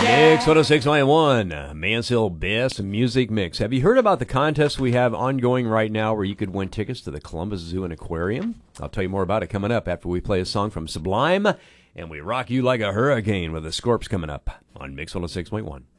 Mix 106.1, Mansell Best Music Mix. Have you heard about the contest we have ongoing right now where you could win tickets to the Columbus Zoo and Aquarium? I'll tell you more about it coming up after we play a song from Sublime, and we rock you like a hurricane with the Scorps coming up on Mix 106.1.